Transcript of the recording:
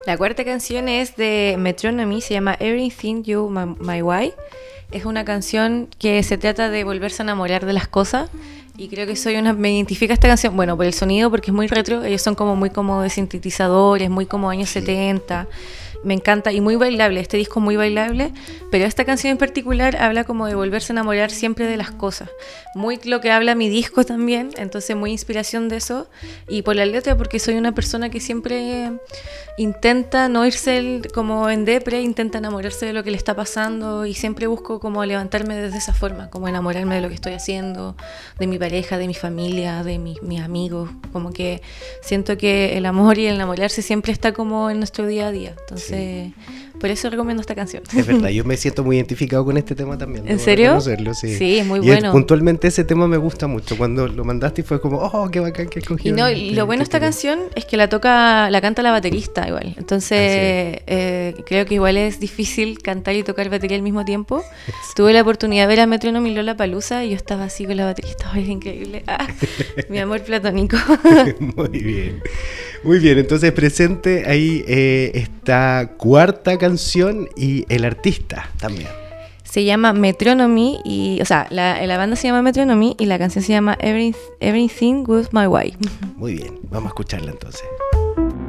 La cuarta canción es de Metronomy, se llama Everything You My Why. Es una canción que se trata de volverse a enamorar de las cosas. Y creo que me identifica esta canción, bueno, por el sonido, porque es muy retro. Ellos son como muy como de sintetizadores, muy como años 70. Me encanta y muy bailable, este disco es muy bailable, pero esta canción en particular habla como de volverse a enamorar siempre de las cosas. Muy lo que habla mi disco también, entonces muy inspiración de eso. Y por la letra, porque soy una persona que siempre intenta no irse como en depre, intenta enamorarse de lo que le está pasando y siempre busco como levantarme desde esa forma, como enamorarme de lo que estoy haciendo, de mi pareja, de mi familia, de mis amigos. Como que siento que el amor y el enamorarse siempre está como en nuestro día a día. Entonces, por eso recomiendo esta canción. Es verdad, yo me siento muy identificado con este tema también. ¿En serio? Sí. Sí, es muy y bueno. Puntualmente ese tema me gusta mucho. Cuando lo mandaste fue como, oh, qué bacán que escogí. Y lo bueno de esta canción es que la canta la baterista igual. Entonces, creo que igual es difícil cantar y tocar batería al mismo tiempo. Sí. Tuve la oportunidad de ver a Metronomy Lollapalooza y yo estaba así con la baterista. ¡Ay, es increíble! Mi amor platónico. Muy bien. Muy bien, entonces presente ahí esta cuarta canción y el artista también. Se llama Metronomy, la banda se llama Metronomy y la canción se llama Everything With My Way. Muy bien, vamos a escucharla entonces.